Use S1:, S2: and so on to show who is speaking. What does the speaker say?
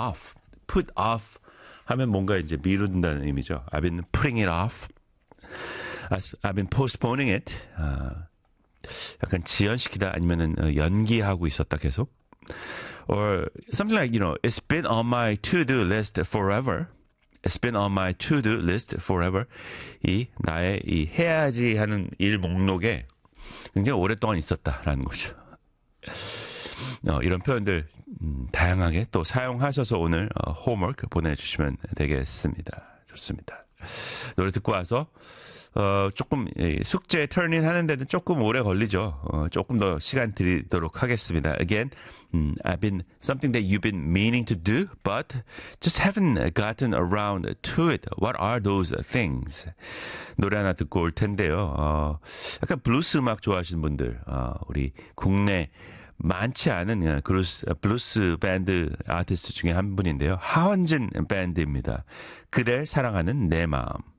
S1: off. put off 하면 뭔가 이제 미룬다는 의미죠. I've been putting it off. I've been postponing it. 약간 지연시키다 아니면은 연기하고 있었다 계속. Or something like, it's been on my to-do list forever. It's been on my to-do list forever. 나의 해야지 하는 일 목록에 굉장히 오랫동안 있었다라는 거죠. 이런 표현들 다양하게 또 사용하셔서 오늘 홈워크 보내주시면 되겠습니다. 좋습니다. 노래 듣고 와서 조금 숙제 터닝 하는데는 조금 오래 걸리죠. 조금 더 시간 드리도록 하겠습니다. Again, I've been something that you've been meaning to do, but just haven't gotten around to it. What are those things? 노래 하나 듣고 올 텐데요. 약간 블루스 음악 좋아하시는 분들, 우리 국내 많지 않은 블루스 밴드 아티스트 중에 한 분인데요. 하헌진 밴드입니다. 그댈 사랑하는 내 마음.